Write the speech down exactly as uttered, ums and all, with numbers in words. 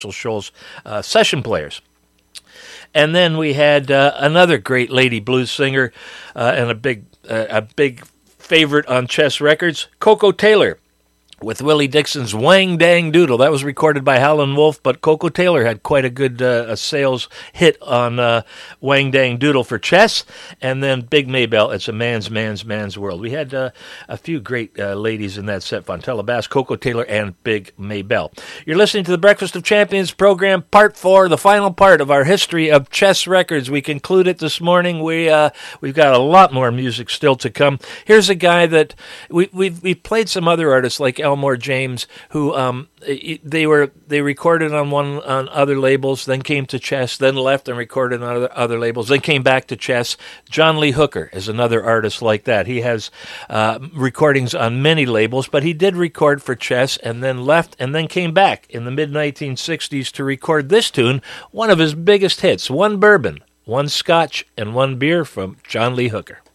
Shoals uh, session players. And then we had uh, another great lady blues singer uh, and a big uh, a big favorite on Chess Records, Koko Taylor, with Willie Dixon's Wang Dang Doodle. That was recorded by Howlin' Wolf, but Koko Taylor had quite a good uh, a sales hit on uh, Wang Dang Doodle for Chess. And then Big Maybelle, It's a Man's, Man's, Man's World. We had uh, a few great uh, ladies in that set, Fontella Bass, Koko Taylor, and Big Maybelle. You're listening to the Breakfast of Champions program, part four, the final part of our history of Chess Records. We conclude it this morning. We, uh, we've got a lot more music still to come. Here's a guy that we, we've, we've played some other artists like Elmore James, who um, they were they recorded on one on other labels, then came to Chess, then left and recorded on other, other labels, then came back to Chess. John Lee Hooker is another artist like that. He has uh, recordings on many labels, but he did record for Chess and then left and then came back in the mid nineteen sixties to record this tune, one of his biggest hits, One Bourbon, One Scotch, and One Beer from John Lee Hooker.